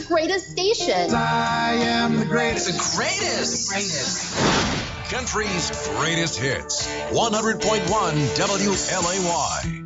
the greatest station. I am the greatest. The greatest. The greatest. Country's greatest hits. 100.1 WLAY.